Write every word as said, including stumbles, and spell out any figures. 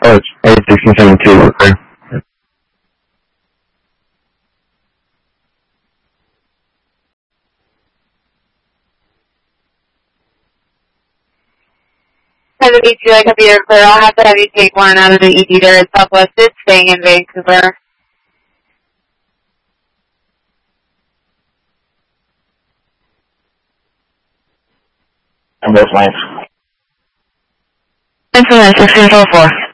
Oh, it's eight sixteen seven two, okay. Has an E T like a beer clear. I'll have to have you take one out of the E T there at Southwest. It's staying in Vancouver. And both lanes. Incident sixteen four four.